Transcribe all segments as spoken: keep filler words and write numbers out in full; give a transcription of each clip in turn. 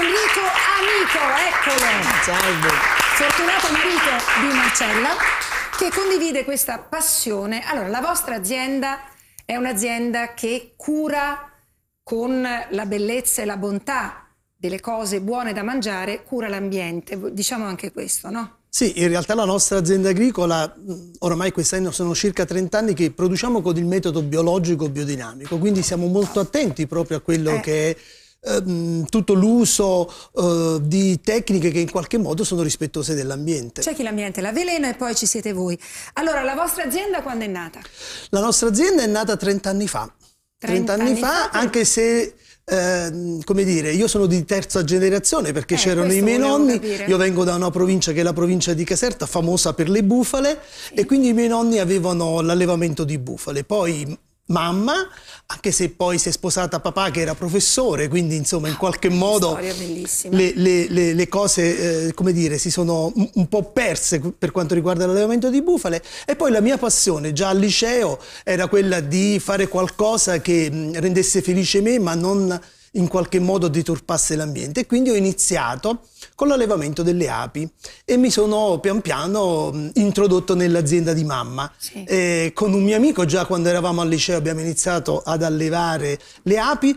Enrico Amico, eccolo! Salve! Fortunato marito di Marcella, che condivide questa passione. Allora, la vostra azienda è un'azienda che cura con la bellezza e la bontà delle cose buone da mangiare, cura l'ambiente, diciamo anche questo, no? Sì, in realtà la nostra azienda agricola, oramai quest'anno sono circa trenta anni che produciamo con il metodo biologico biodinamico, quindi siamo molto attenti proprio a quello eh. che è ehm, tutto l'uso eh, di tecniche che in qualche modo sono rispettose dell'ambiente. C'è chi l'ambiente la velena e poi ci siete voi. Allora, la vostra azienda quando è nata? La nostra azienda è nata trenta anni fa. trenta anni fa, anche se... Eh, come dire, io sono di terza generazione perché eh, c'erano i miei nonni, capire. Io vengo da una provincia che è la provincia di Caserta, famosa per le bufale, sì. E quindi i miei nonni avevano l'allevamento di bufale, poi mamma, anche se poi si è sposata papà che era professore, quindi insomma in qualche oh, modo le, le, le, le cose eh, come dire, si sono un, un po' perse per quanto riguarda l'allevamento di bufale. E poi la mia passione già al liceo era quella di fare qualcosa che mh, rendesse felice me ma non in qualche modo deturpasse l'ambiente, e quindi ho iniziato con l'allevamento delle api e mi sono pian piano introdotto nell'azienda di mamma. Sì. Eh, con un mio amico già quando eravamo al liceo abbiamo iniziato ad allevare le api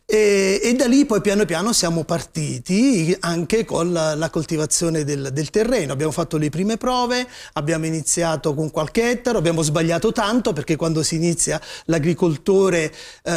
e, e da lì poi piano piano siamo partiti anche con la, la coltivazione del, del terreno. Abbiamo fatto le prime prove, abbiamo iniziato con qualche ettaro, abbiamo sbagliato tanto perché quando si inizia l'agricoltore,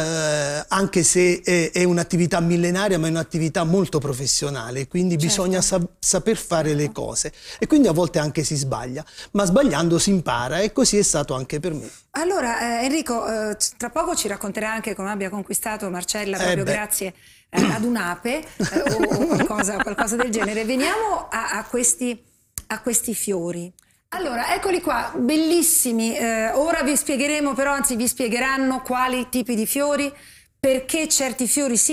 eh, anche se è, è un'attività millenaria, ma è un'attività molto professionale, quindi certo. Bisogna sa saper fare le cose e quindi a volte anche si sbaglia, ma sbagliando si impara e così è stato anche per me. Allora eh, Enrico, eh, tra poco ci racconterà anche come abbia conquistato Marcella proprio eh grazie eh, ad un'ape eh, o, o qualcosa, qualcosa del genere. Veniamo a, a, questi, a questi fiori. Allora, eccoli qua, bellissimi. Eh, ora vi spiegheremo però, anzi vi spiegheranno quali tipi di fiori, perché certi fiori si